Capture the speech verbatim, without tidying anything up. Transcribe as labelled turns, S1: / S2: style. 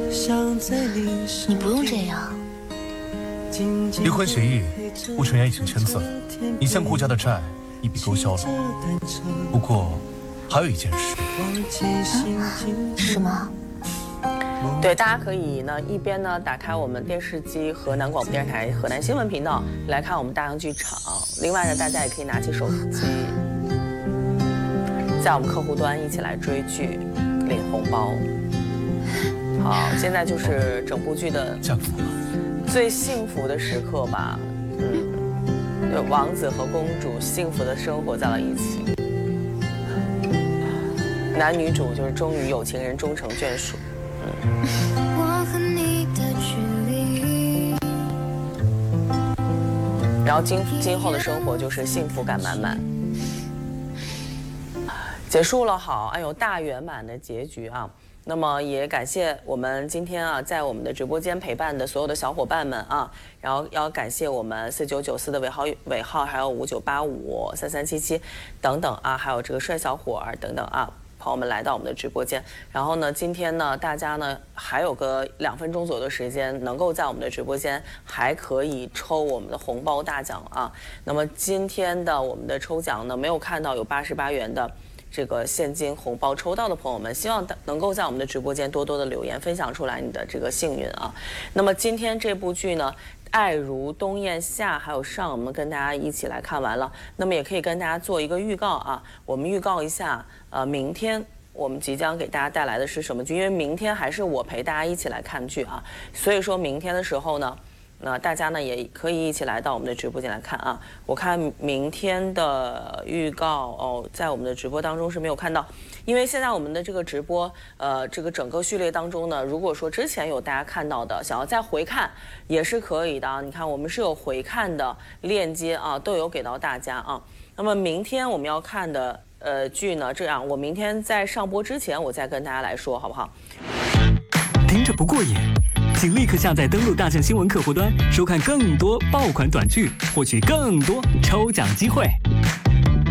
S1: 你不用这样。
S2: 离婚协议，顾晨妍已经签字了，你向顾家的债一笔勾销了。不过，还有一件事。
S1: 嗯，什么？
S3: 对，大家可以呢一边呢打开我们电视机河南广播电视台河南新闻频道来看我们大洋剧场，另外呢大家也可以拿起手机，在我们客户端一起来追剧领红包。好，现在就是整部剧的最幸福的时刻吧，嗯，对，王子和公主幸福的生活在了一起，男女主就是终于有情人终成眷属。我和你的距离，然后今今后的生活就是幸福感满满。结束了，好，哎呦，大圆满的结局啊！那么也感谢我们今天啊，在我们的直播间陪伴的所有的小伙伴们啊，然后要感谢我们四九九四的尾号尾号，还有五九八五三三七七等等啊，还有这个帅小伙儿等等啊。朋友们来到我们的直播间，然后呢，今天呢，大家呢还有个两分钟左右的时间，能够在我们的直播间还可以抽我们的红包大奖啊。那么今天的我们的抽奖呢，没有看到有八十八元的这个现金红包抽到的朋友们，希望能够在我们的直播间多多的留言，分享出来你的这个幸运啊。那么今天这部剧呢，爱如东燕下还有上，我们跟大家一起来看完了。那么也可以跟大家做一个预告啊，我们预告一下，呃，明天我们即将给大家带来的是什么剧？因为明天还是我陪大家一起来看剧啊，所以说明天的时候呢，那大家呢也可以一起来到我们的直播间来看啊。我看明天的预告哦，在我们的直播当中是没有看到。因为现在我们的这个直播，呃，这个整个序列当中呢，如果说之前有大家看到的，想要再回看也是可以的啊。你看，我们是有回看的链接啊，都有给到大家啊。那么明天我们要看的呃剧呢，这样我明天在上播之前，我再跟大家来说，好不好？
S4: 听着不过瘾，请立刻下载登录大象新闻客户端，收看更多爆款短剧，获取更多抽奖机会。